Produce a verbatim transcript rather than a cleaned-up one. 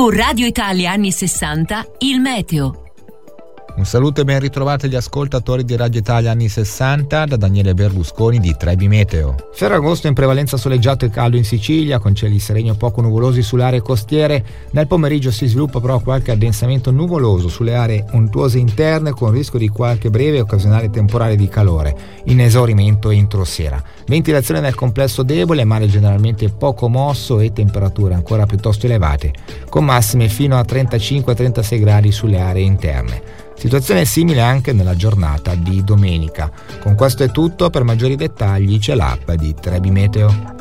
Su Radio Italia anni sessanta, il meteo. Un saluto e ben ritrovati agli ascoltatori di Radio Italia anni sessanta da Daniele Berlusconi di Trebi Meteo. Ferragosto in prevalenza soleggiato e caldo in Sicilia, con cieli sereni o poco nuvolosi sulle aree costiere. Nel pomeriggio si sviluppa però qualche addensamento nuvoloso sulle aree montuose interne, con rischio di qualche breve e occasionale temporale di calore, in esaurimento entro sera. Ventilazione nel complesso debole, mare generalmente poco mosso e temperature ancora piuttosto elevate, con massime fino a trentacinque trentasei gradi sulle aree interne. Situazione simile anche nella giornata di domenica. Con questo è tutto, per maggiori dettagli c'è l'app di Trebi Meteo.